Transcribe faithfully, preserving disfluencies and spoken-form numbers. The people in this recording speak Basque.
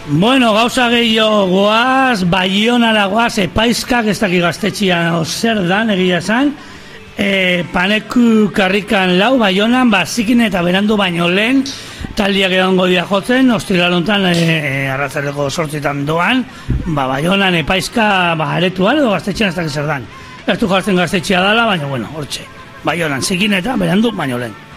Bueno, gauza gehiago goaz, Baionara goaz, epaizkak ez daki gaztetxian zer dan, egia esan. E, paneku karrikan lau, Baionan, bazikin eta berandu baino lehen, taldiak egongo dia jotzen, ostilalontan e, e, arratzaleko sortzitan doan, ba, Baionan epaizka ba, aretuan edo gaztetxian ez daki zer dan. Ez du jartzen gaztetxia dala, baina, bueno, hortxe. Baionan, zikin eta berandu baino lehen.